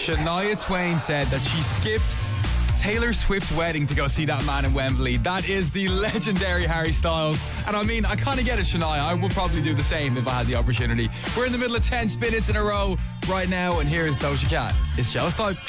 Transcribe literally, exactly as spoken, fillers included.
Shania Twain said that she skipped Taylor Swift's wedding to go see that man in Wembley. That is the legendary Harry Styles. And I mean, I kind of get it, Shania. I would probably do the same if I had the opportunity. We're in the middle of ten spin-hits in a row right now, and here's Doja Cat. It's Jealous Type.